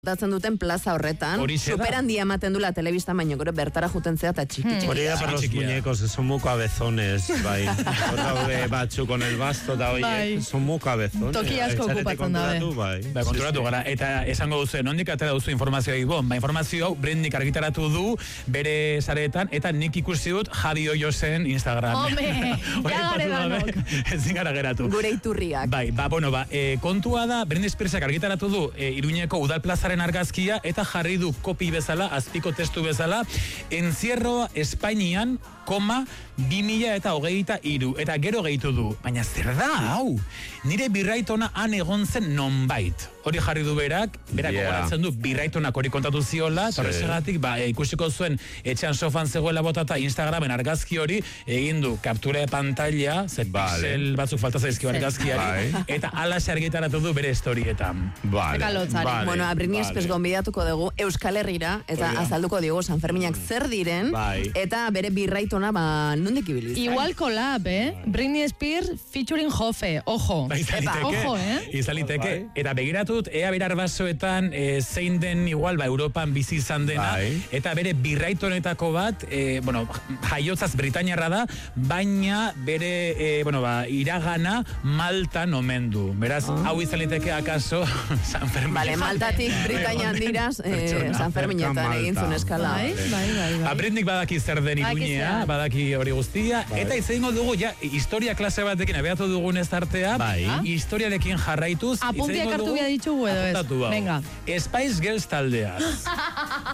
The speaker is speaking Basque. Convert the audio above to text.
datzen duten plaza horretan, superhandia ematen dula telebista baino, gero bertara juten zea eta txiki. Hori da para los muñecos, son muy cabezones, bai. Horra batzu con el basto da, oie, son muy cabezones. Toki asko okupatzen dabe. Bai, konturatu gara, eta esango duzu, nondik atera duzu informazioa ibon, informazio hau Brendik argitaratu du bere sareetan, eta nik ikusi dut Javi Oiosen Instagram. Home, jagare danok. Ezin gara geratu. Gure iturriak. Bai, kontua da, Britney Spearsak argitaratu du Iruñeko Udal Plazaren argazkia, eta jarri du kopi bezala, azpiko testu bezala, encierroa Espainian, 2023, eta gero gehitu du. Baina zer da, hau? Nire birraitona han egon zen nonbait. Hori jarri du berak gogoratzen du birraitonak hori kontatu ziola, eta horregatik ikusiko zuen etxean sofan zegoela botata Instagramen argazki hori, egin du kaptura de pantalla, pixel batzuk falta zaizkio argazkiari, eta alaxe argitaratu du bere historietan. Bueno, Britney Spears gonbidatuko dugu Euskal Herrira, eta azalduko diogo Sanferminak zer diren, eta bere birraitona nondik ibiliz. Igual collab, Britney Spears featuring Jofe, ojo. Ojo, izaliteke. Eta begiratut, ea berar basoetan zein den igual, Europan bizi izan dena, eta bere birraitonetako bat, jaiotzaz Britainiarra da, baina bere, iragana Maltan omen du. Beraz, hau izaliteke akaso Sanfermin. Vale, Maltatik Britainian diraz, Sanferminetan egin zuen eskala. Britney badaki zer den Iruñea, badaki hori guztia, eta izango dugu, historia klase batekin abeatu dugun ez artea, historiarekin jarraituz, apuntiak hartu behar ditugu edo ez. Venga. Spice Girls taldeaz.